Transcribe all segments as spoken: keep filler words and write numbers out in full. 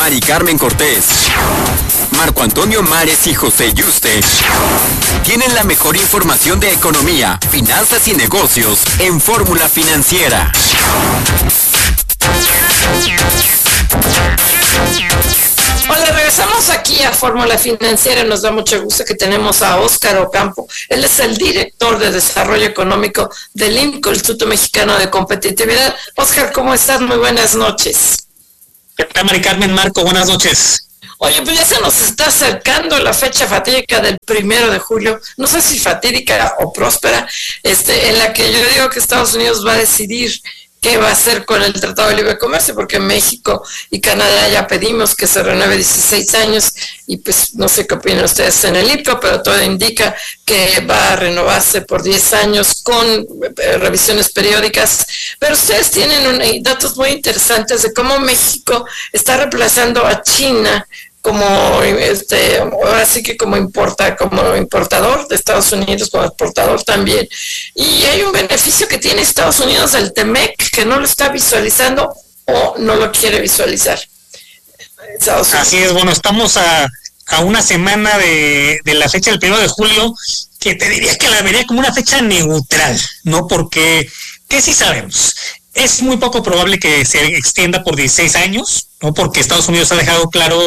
Mari Carmen Cortés, Marco Antonio Mares y José Yuste tienen la mejor información de economía, finanzas y negocios en Fórmula Financiera. Hola, regresamos aquí a Fórmula Financiera. Nos da mucho gusto que tenemos a Óscar Ocampo. Él es el director de Desarrollo Económico del I M C O, el Instituto Mexicano de Competitividad. Óscar, ¿cómo estás? Muy buenas noches. ¿Qué tal, Mari Carmen? Marco, buenas noches. Oye, pues ya se nos está acercando la fecha fatídica del primero de julio, no sé si fatídica o próspera, este, en la que yo digo que Estados Unidos va a decidir qué va a hacer con el Tratado de Libre Comercio, porque México y Canadá ya pedimos que se renueve dieciséis años, y pues no sé qué opinan ustedes en el I P C O, pero todo indica que va a renovarse por diez años con eh, revisiones periódicas. Pero ustedes tienen un, datos muy interesantes de cómo México está reemplazando a China como este, ahora sí que como importa, como importador de Estados Unidos, como exportador también. Y hay un beneficio que tiene Estados Unidos del T M E C, que no lo está visualizando o no lo quiere visualizar. Así es, bueno, estamos a, a una semana de, de la fecha del primero de julio, que te diría que la vería como una fecha neutral, ¿no? Porque, ¿qué sí sabemos? Es muy poco probable que se extienda por dieciséis años, ¿no? Porque Estados Unidos ha dejado claro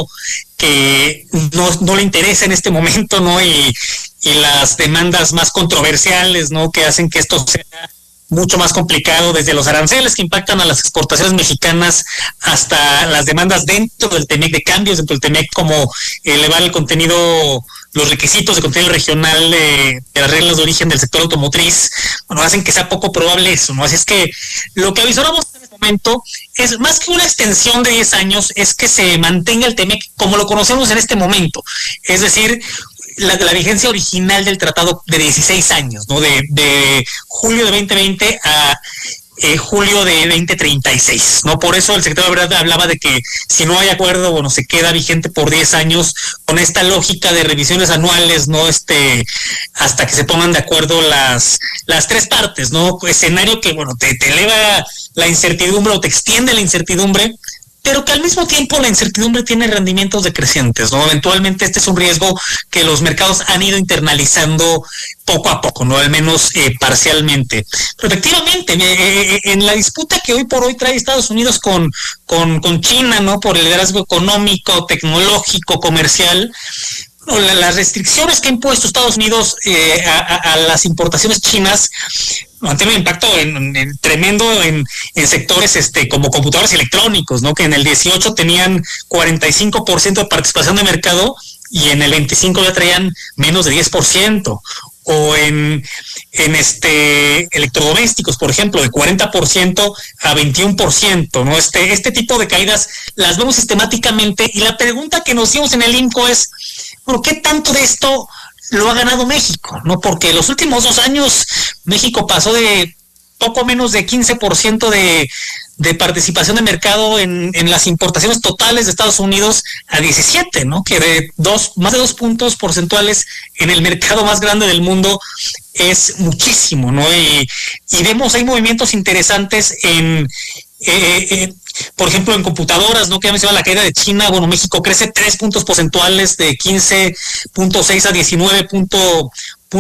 que no, no le interesa en este momento, ¿no? Y, y las demandas más controversiales, ¿no? Que hacen que esto sea mucho más complicado, desde los aranceles que impactan a las exportaciones mexicanas hasta las demandas dentro del T M E C, de cambios dentro del T M E C, como elevar el contenido, los requisitos de contenido regional de, de las reglas de origen del sector automotriz, bueno, hacen que sea poco probable eso, ¿no? Así es que lo que avisoramos en este momento es más que una extensión de diez años, es que se mantenga el T M E C como lo conocemos en este momento, es decir, La, la vigencia original del tratado de dieciséis años, ¿no? De, de julio de veinte veinte a eh, julio de veinte treinta y seis, ¿no? Por eso el secretario de Verdad hablaba de que si no hay acuerdo, bueno, se queda vigente por diez años con esta lógica de revisiones anuales, ¿no? Este, hasta que se pongan de acuerdo las, las tres partes, ¿no? Escenario que, bueno, te, te eleva la incertidumbre o te extiende la incertidumbre, pero que al mismo tiempo la incertidumbre tiene rendimientos decrecientes, ¿no? Eventualmente este es un riesgo que los mercados han ido internalizando poco a poco, ¿no? Al menos eh, parcialmente. Pero efectivamente, eh, en la disputa que hoy por hoy trae Estados Unidos con, con, con China, ¿no? Por el liderazgo económico, tecnológico, comercial, no, la, las restricciones que ha impuesto Estados Unidos eh, a, a, a las importaciones chinas han tenido un impacto en, en, tremendo en, en sectores este como computadores electrónicos, ¿no? Que en el dieciocho tenían cuarenta y cinco por ciento de participación de mercado y en el veinticinco ya traían menos de diez por ciento. O en, en este electrodomésticos, por ejemplo, de cuarenta por ciento a veintiuno por ciento, ¿no? Este, este tipo de caídas las vemos sistemáticamente, y la pregunta que nos hicimos en el I M C O es, bueno, ¿qué tanto de esto lo ha ganado México? ¿No? Porque los últimos dos años México pasó de poco menos de quince por ciento de, de participación de mercado en, en las importaciones totales de Estados Unidos a diecisiete, ¿no? Que de dos, más de dos puntos porcentuales en el mercado más grande del mundo es muchísimo, ¿no? Y, y vemos, hay movimientos interesantes en, eh, eh, por ejemplo, en computadoras, ¿no? Que ya mencionaba la caída de China. Bueno, México crece tres puntos porcentuales de quince punto seis a diecinueve punto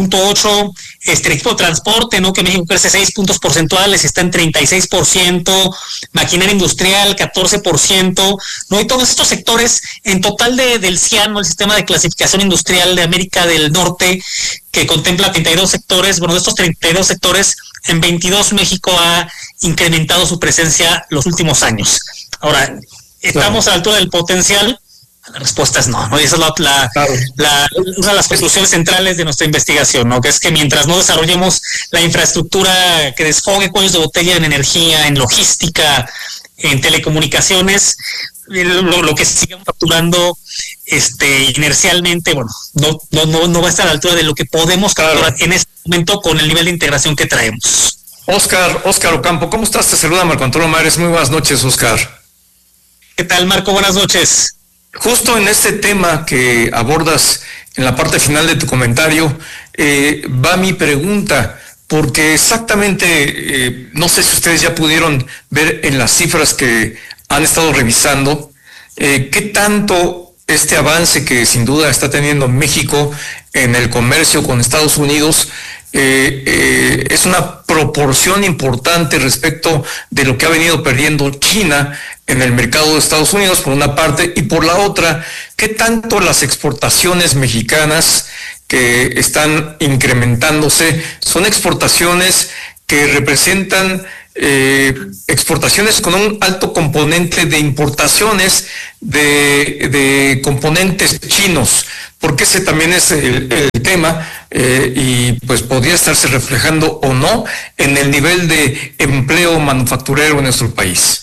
ocho. Este, el equipo de transporte, ¿no? Que México crece seis puntos porcentuales, está en treinta y seis por ciento. Maquinaria industrial, catorce por ciento, ¿no? Y todos estos sectores, en total de, del CIAN, ¿no? El Sistema de Clasificación Industrial de América del Norte, que contempla treinta y dos sectores, bueno, de estos treinta y dos sectores, en veintidós México ha incrementado su presencia los últimos años. Ahora, ¿estamos claro a la altura del potencial? La respuesta es no, ¿no? Y esa es la, la, claro. la, una de las conclusiones centrales de nuestra investigación, ¿no? Que es que mientras no desarrollemos la infraestructura que desfogue cuellos de botella en energía, en logística, en telecomunicaciones, lo, lo que sigamos facturando este, inercialmente, bueno, no, no, no, no va a estar a la altura de lo que podemos capturar en este momento con el nivel de integración que traemos. Óscar, Óscar Ocampo, ¿cómo estás? Te saluda Marco Antonio Mares. Muy buenas noches, Óscar. ¿Qué tal, Marco? Buenas noches. Justo en este tema que abordas en la parte final de tu comentario, eh, va mi pregunta, porque exactamente, eh, no sé si ustedes ya pudieron ver en las cifras que han estado revisando, Eh, ¿Qué tanto este avance que sin duda está teniendo México en el comercio con Estados Unidos eh, eh, es una proporción importante respecto de lo que ha venido perdiendo China en el mercado de Estados Unidos, por una parte, y por la otra, qué tanto las exportaciones mexicanas que están incrementándose son exportaciones que representan eh, exportaciones con un alto componente de importaciones de, de componentes chinos, porque ese también es el, el tema eh, y pues podría estarse reflejando o no en el nivel de empleo manufacturero en nuestro país.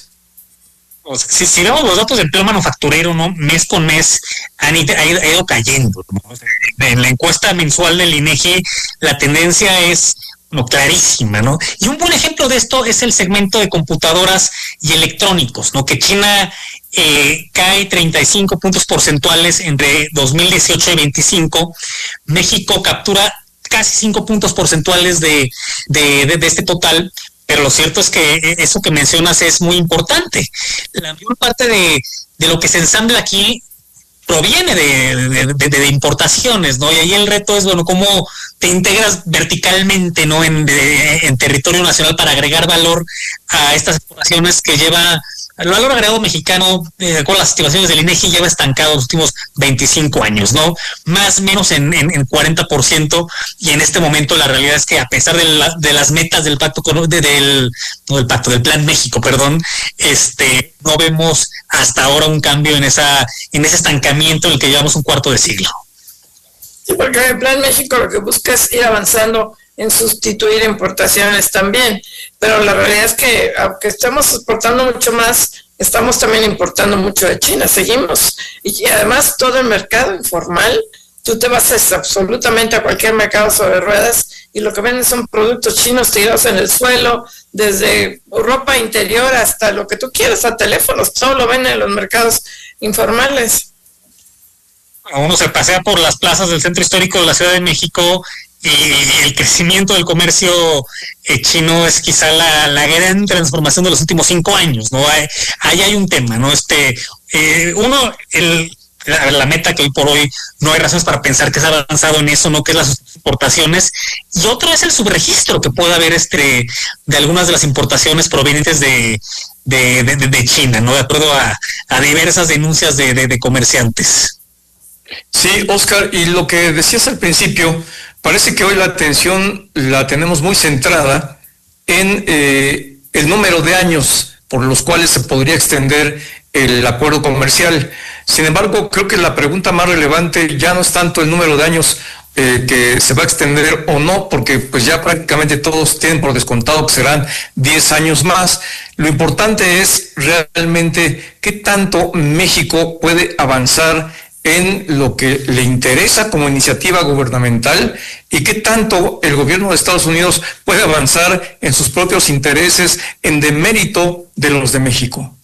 Si, si vemos los datos de empleo manufacturero, ¿no? Mes con mes han ido, ha ido cayendo, ¿no? En la encuesta mensual del INEGI la tendencia es no, clarísima, ¿no? Y un buen ejemplo de esto es el segmento de computadoras y electrónicos, ¿no? Que China eh, cae treinta y cinco puntos porcentuales entre dos mil dieciocho y veinticinco. México captura casi cinco puntos porcentuales de, de, de, de este total. Pero lo cierto es que eso que mencionas es muy importante. La mayor parte de, de lo que se ensambla aquí proviene de, de, de, de importaciones, ¿no? Y ahí el reto es, bueno, cómo te integras verticalmente, ¿no? En, de, en territorio nacional para agregar valor a estas exportaciones que lleva... El valor agregado mexicano, eh, con las estimaciones del INEGI, lleva estancado los últimos veinticinco años, ¿no? Más o menos en, en, en cuarenta por ciento, y en este momento la realidad es que a pesar de, la, de las metas del pacto, de, del, no del pacto, del Plan México, perdón, este, no vemos hasta ahora un cambio en esa, en ese estancamiento en el que llevamos un cuarto de siglo. Sí, porque el Plan México lo que busca es ir avanzando en sustituir importaciones también, pero la realidad es que aunque estamos exportando mucho más, estamos también importando mucho de China, seguimos, y además todo el mercado informal, tú te vas absolutamente a cualquier mercado sobre ruedas y lo que venden son productos chinos tirados en el suelo, desde ropa interior hasta lo que tú quieras, a teléfonos, todo lo venden en los mercados informales. Uno se pasea por las plazas del centro histórico de la Ciudad de México y el crecimiento del comercio eh, chino es quizá la, la gran transformación de los últimos cinco años, ¿no? Ahí hay, hay un tema, ¿no? Este, eh, uno, el, la, la meta que hoy por hoy no hay razones para pensar que se ha avanzado en eso, ¿no? Que es las exportaciones, y otro es el subregistro que puede haber este de algunas de las importaciones provenientes de, de, de, de China, ¿no? De acuerdo a, a diversas denuncias de, de, de comerciantes. Sí, Oscar, y lo que decías al principio, parece que hoy la atención la tenemos muy centrada en eh, el número de años por los cuales se podría extender el acuerdo comercial. Sin embargo, creo que la pregunta más relevante ya no es tanto el número de años eh, que se va a extender o no, porque pues ya prácticamente todos tienen por descontado que serán diez años más. Lo importante es realmente qué tanto México puede avanzar en lo que le interesa como iniciativa gubernamental y qué tanto el gobierno de Estados Unidos puede avanzar en sus propios intereses en demérito de los de México.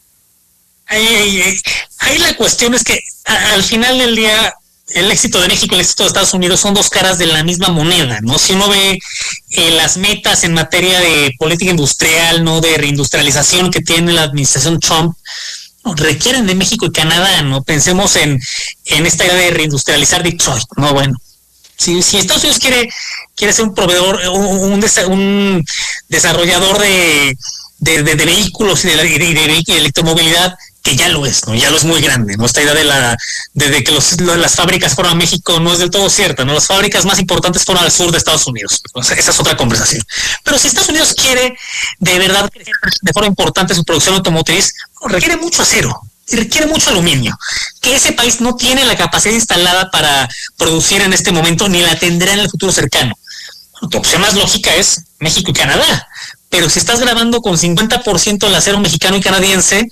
Ahí, ahí, ahí la cuestión es que a, al final del día el éxito de México y el éxito de Estados Unidos son dos caras de la misma moneda, ¿no? Si uno ve eh, las metas en materia de política industrial, ¿no? De reindustrialización que tiene la administración Trump, requieren de México y Canadá, ¿no? Pensemos en, en esta idea de reindustrializar Detroit, ¿no? Bueno, si, si Estados Unidos quiere, quiere ser un proveedor, un, un, un desarrollador de, de, de, de vehículos y de, de, de, de electromovilidad, que ya lo es, ¿no? Ya lo es muy grande, ¿no? Esta idea de la de, de que los, las fábricas fueron a México no es del todo cierta, ¿no? Las fábricas más importantes fueron al sur de Estados Unidos. O sea, esa es otra conversación. Pero si Estados Unidos quiere de verdad crecer de forma importante su producción automotriz, requiere mucho acero y requiere mucho aluminio, que ese país no tiene la capacidad instalada para producir en este momento, ni la tendrá en el futuro cercano. Bueno, tu opción más lógica es México y Canadá, pero si estás grabando con cincuenta por ciento del acero mexicano y canadiense,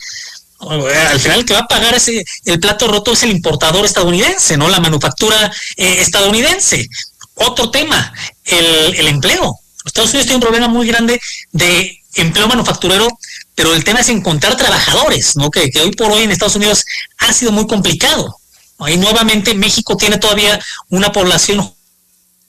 al final el que va a pagar ese el plato roto es el importador estadounidense, ¿no? La manufactura eh, estadounidense. Otro tema, el, el empleo. Estados Unidos tiene un problema muy grande de empleo manufacturero, pero el tema es encontrar trabajadores, ¿no? Que, que hoy por hoy en Estados Unidos ha sido muy complicado. Y nuevamente México tiene todavía una población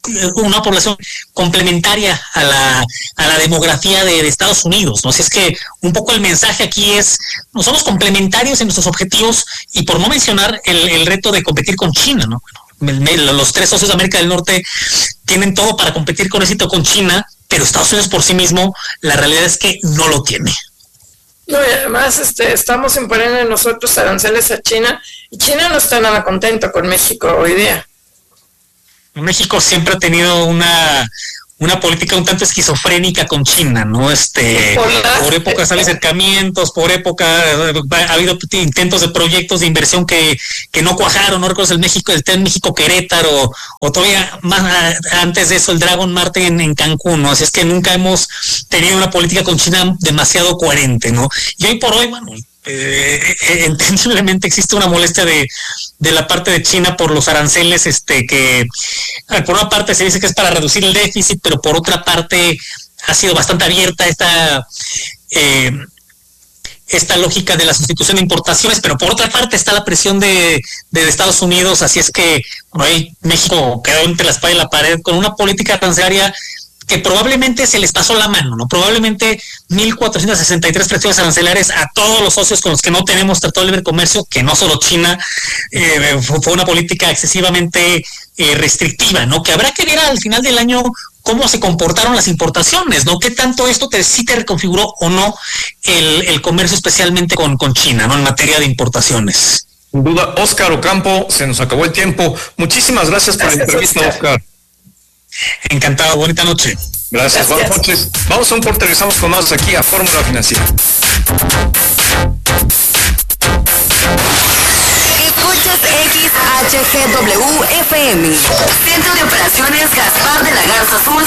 una población complementaria a la, a la demografía de, de Estados Unidos, ¿no? Así es que un poco el mensaje aquí es, no somos complementarios en nuestros objetivos, y por no mencionar el, el reto de competir con China, ¿no? Los tres socios de América del Norte tienen todo para competir con éxito con China, pero Estados Unidos por sí mismo, la realidad es que no lo tiene. No, y además este, estamos imponiendo nosotros aranceles a China, y China no está nada contento con México hoy día. México siempre ha tenido una una política un tanto esquizofrénica con China, ¿no? Este, por épocas hay acercamientos, por época ha habido intentos de proyectos de inversión que, que no cuajaron, no recuerdo el México, el T E C México Querétaro, o todavía más antes de eso el Dragon Marte en, en Cancún, ¿no? Así es que nunca hemos tenido una política con China demasiado coherente, ¿no? Y hoy por hoy, bueno, Eh, eh, entendiblemente existe una molestia de, de la parte de China por los aranceles, este que ver, por una parte se dice que es para reducir el déficit, pero por otra parte ha sido bastante abierta esta eh, esta lógica de la sustitución de importaciones, pero por otra parte está la presión de, de Estados Unidos, así es que bueno, ahí México quedó entre la espada y la pared con una política arancelaria que probablemente se les pasó la mano, ¿no? Probablemente mil cuatrocientas sesenta y tres presiones arancelarias a todos los socios con los que no tenemos tratado de libre comercio, que no solo China, eh, fue una política excesivamente eh, restrictiva, ¿no? Que habrá que ver al final del año cómo se comportaron las importaciones, ¿no? ¿Qué tanto esto te, sí te reconfiguró o no el, el comercio, especialmente con, con China, ¿no? En materia de importaciones. Sin duda, Óscar Ocampo, se nos acabó el tiempo. Muchísimas gracias por gracias, la entrevista, Óscar. Encantado, bonita noche. Gracias, buenas noches. Vamos a un corte, regresamos con más aquí a Fórmula Financiera. Escuchas X H G W F M, Centro de Operaciones Gaspar de la Garza Azul.